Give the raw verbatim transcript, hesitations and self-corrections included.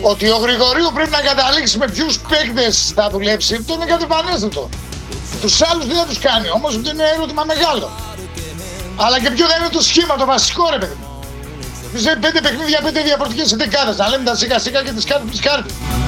Ότι ο Γρηγορίου πρέπει να καταλήξει με ποιους παίκτες θα δουλέψει, αυτό είναι κάτι πανέστατο. Τους άλλους δεν θα τους κάνει, όμως αυτό είναι ερώτημα μεγάλο. Αλλά και ποιο θα είναι το σχήμα, το βασικό ρε παιδί μου. Πέντε παιχνίδια, πέντε διαφορετικές εντεκάδες, να λέμε τα σίκα σίκα και τις κάρτες.